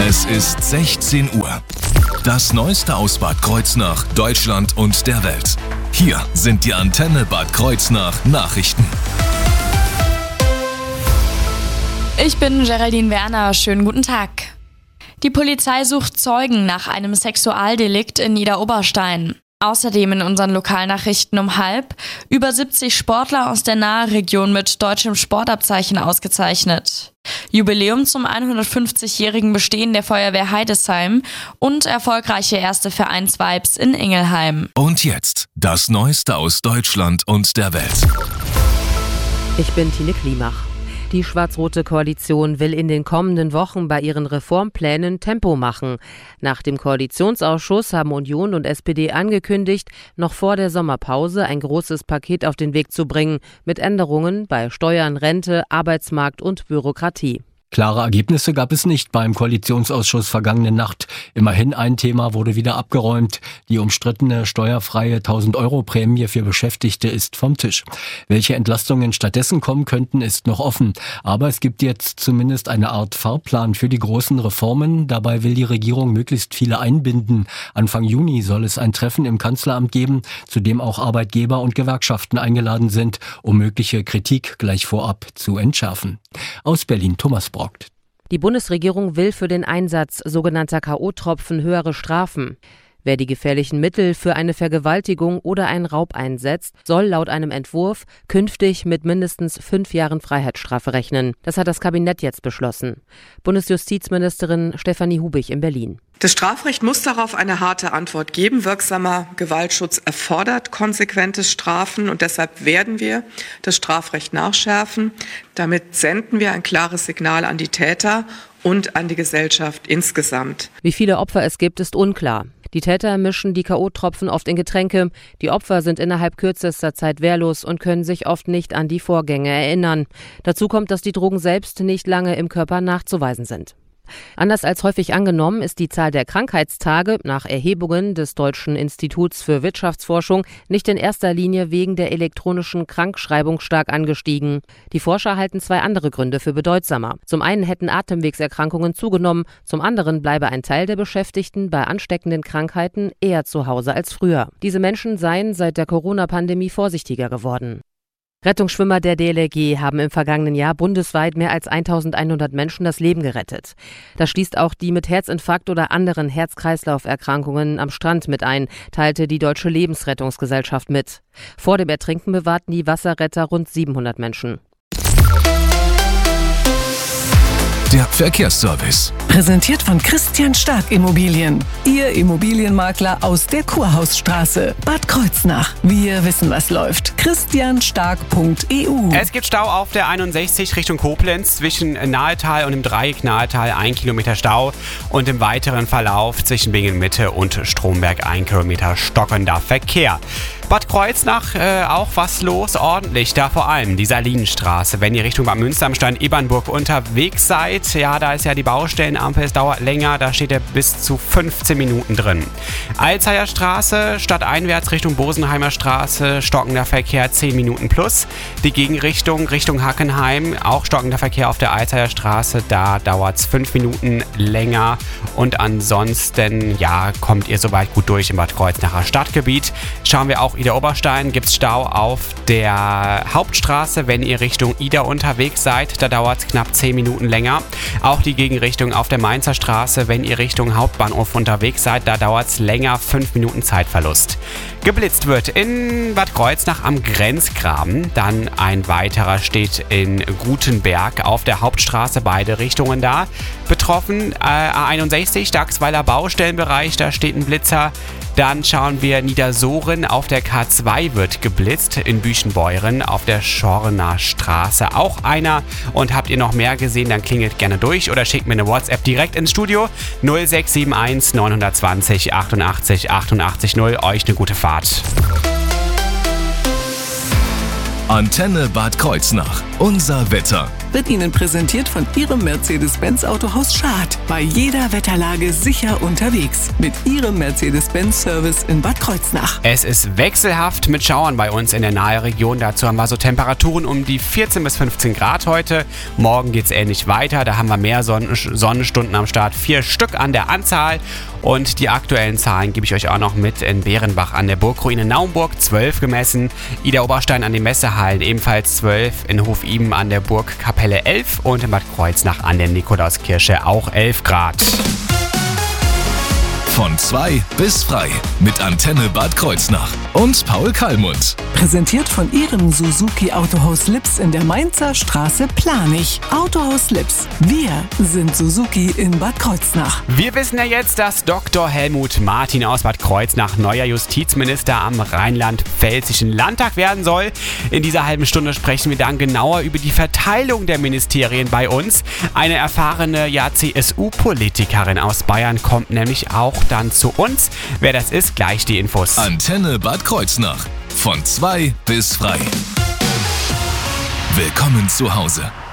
Es ist 16 Uhr. Das Neueste aus Bad Kreuznach, Deutschland und der Welt. Hier sind die Antenne Bad Kreuznach Nachrichten. Ich bin Geraldine Werner, schönen guten Tag. Die Polizei sucht Zeugen nach einem Sexualdelikt in Niederoberstein. Außerdem in unseren Lokalnachrichten um 12:30 über 70 Sportler aus der Nahregion mit deutschem Sportabzeichen ausgezeichnet. Jubiläum zum 150-jährigen Bestehen der Feuerwehr Heidesheim und erfolgreiche erste Vereinsvibes in Ingelheim. Und jetzt das Neueste aus Deutschland und der Welt. Ich bin Tine Klimach. Die schwarz-rote Koalition will in den kommenden Wochen bei ihren Reformplänen Tempo machen. Nach dem Koalitionsausschuss haben Union und SPD angekündigt, noch vor der Sommerpause ein großes Paket auf den Weg zu bringen, mit Änderungen bei Steuern, Rente, Arbeitsmarkt und Bürokratie. Klare Ergebnisse gab es nicht beim Koalitionsausschuss vergangene Nacht. Immerhin ein Thema wurde wieder abgeräumt. Die umstrittene steuerfreie 1.000-Euro-Prämie für Beschäftigte ist vom Tisch. Welche Entlastungen stattdessen kommen könnten, ist noch offen. Aber es gibt jetzt zumindest eine Art Fahrplan für die großen Reformen. Dabei will die Regierung möglichst viele einbinden. Anfang Juni soll es ein Treffen im Kanzleramt geben, zu dem auch Arbeitgeber und Gewerkschaften eingeladen sind, um mögliche Kritik gleich vorab zu entschärfen. Aus Berlin, Thomas Brock. Die Bundesregierung will für den Einsatz sogenannter K.O.-Tropfen höhere Strafen. Wer die gefährlichen Mittel für eine Vergewaltigung oder einen Raub einsetzt, soll laut einem Entwurf künftig mit mindestens 5 Jahren Freiheitsstrafe rechnen. Das hat das Kabinett jetzt beschlossen. Bundesjustizministerin Stefanie Hubig in Berlin. Das Strafrecht muss darauf eine harte Antwort geben. Wirksamer Gewaltschutz erfordert konsequente Strafen und deshalb werden wir das Strafrecht nachschärfen. Damit senden wir ein klares Signal an die Täter und an die Gesellschaft insgesamt. Wie viele Opfer es gibt, ist unklar. Die Täter mischen die K.O.-Tropfen oft in Getränke. Die Opfer sind innerhalb kürzester Zeit wehrlos und können sich oft nicht an die Vorgänge erinnern. Dazu kommt, dass die Drogen selbst nicht lange im Körper nachzuweisen sind. Anders als häufig angenommen ist die Zahl der Krankheitstage nach Erhebungen des Deutschen Instituts für Wirtschaftsforschung nicht in erster Linie wegen der elektronischen Krankschreibung stark angestiegen. Die Forscher halten 2 andere Gründe für bedeutsamer. Zum einen hätten Atemwegserkrankungen zugenommen, zum anderen bleibe ein Teil der Beschäftigten bei ansteckenden Krankheiten eher zu Hause als früher. Diese Menschen seien seit der Corona-Pandemie vorsichtiger geworden. Rettungsschwimmer der DLRG haben im vergangenen Jahr bundesweit mehr als 1.100 Menschen das Leben gerettet. Das schließt auch die mit Herzinfarkt oder anderen Herz-Kreislauf-Erkrankungen am Strand mit ein, teilte die Deutsche Lebensrettungsgesellschaft mit. Vor dem Ertrinken bewahrten die Wasserretter rund 700 Menschen. Der Verkehrsservice. Präsentiert von Christian Stark Immobilien. Ihr Immobilienmakler aus der Kurhausstraße, Bad Kreuznach. Wir wissen, was läuft. christianstark.eu. Es gibt Stau auf der 61 Richtung Koblenz zwischen Nahetal und dem Dreieck Nahetal 1 Kilometer Stau und im weiteren Verlauf zwischen Bingen Mitte und Stromberg 1 Kilometer stockender Verkehr. Bad Kreuznach auch was los, ordentlich, da vor allem die Salinenstraße. Wenn ihr Richtung Bad Münster am Stand Ebernburg unterwegs seid, ja, da ist ja die Baustellenampel, es dauert länger, da steht ihr bis zu 15 Minuten drin. Alzheimer Straße, stadteinwärts Richtung Bosenheimer Straße, stockender Verkehr 10 Minuten plus. Die Gegenrichtung Richtung Hackenheim, auch stockender Verkehr auf der Alzheimer Straße, da dauert es 5 Minuten länger. Und ansonsten, ja, kommt ihr soweit gut durch im Bad Kreuznacher Stadtgebiet. Schauen wir auch Ida Oberstein, gibt es Stau auf der Hauptstraße, wenn ihr Richtung Ida unterwegs seid, da dauert es knapp 10 Minuten länger. Auch die Gegenrichtung auf der Mainzer Straße, wenn ihr Richtung Hauptbahnhof unterwegs seid, da dauert es länger, 5 Minuten Zeitverlust. Geblitzt wird in Bad Kreuznach am Grenzgraben, dann ein weiterer steht in Gutenberg auf der Hauptstraße, beide Richtungen da. Betroffen A61, Dachsweiler Baustellenbereich, da steht ein Blitzer. Dann schauen wir Niedersoren, auf der K2 wird geblitzt, in Büchenbeuren auf der Schorner Straße auch einer. Und habt ihr noch mehr gesehen, dann klingelt gerne durch oder schickt mir eine WhatsApp direkt ins Studio 0671 920 88 88 0. Euch eine gute Fahrt. Antenne Bad Kreuznach. Unser Wetter. wird Ihnen präsentiert von Ihrem Mercedes-Benz Autohaus Schad. Bei jeder Wetterlage sicher unterwegs. Mit Ihrem Mercedes-Benz-Service in Bad Kreuznach. Es ist wechselhaft mit Schauern bei uns in der Naheregion. Dazu haben wir so Temperaturen um die 14 bis 15 Grad heute. Morgen geht es ähnlich weiter. Da haben wir mehr Sonnenstunden am Start. 4 Stück an der Anzahl. Und die aktuellen Zahlen gebe ich euch auch noch mit. In Bärenbach an der Burgruine Naumburg 12 gemessen. Ida Oberstein an den Messehallen ebenfalls 12. In Hof-Iben an der Burgkapelle 11. Und in Bad Kreuznach an der Nikolauskirche auch 11 Grad. Von 2 bis frei mit Antenne Bad Kreuznach und Paul Kallmund. Präsentiert von Ihrem Suzuki Autohaus Lips in der Mainzer Straße Planich. Autohaus Lips. Wir sind Suzuki in Bad Kreuznach. Wir wissen ja jetzt, dass Dr. Helmut Martin aus Bad Kreuznach neuer Justizminister am Rheinland-Pfälzischen Landtag werden soll. In dieser halben Stunde sprechen wir dann genauer über die Verteilung der Ministerien bei uns. Eine erfahrene CSU-Politikerin aus Bayern kommt nämlich auch dann zu uns. Wer das ist, gleich die Infos. Antenne Bad Kreuznach. Von 2 bis frei. Willkommen zu Hause.